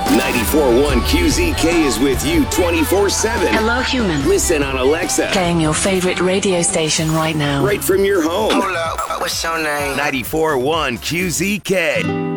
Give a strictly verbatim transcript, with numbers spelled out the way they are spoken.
ninety-four point one Q Z K is with you twenty-four seven. Hello, human. Listen on Alexa. Playing your favorite radio station right now. Right from your home. Hold up, what's your name? ninety-four point one Q Z K.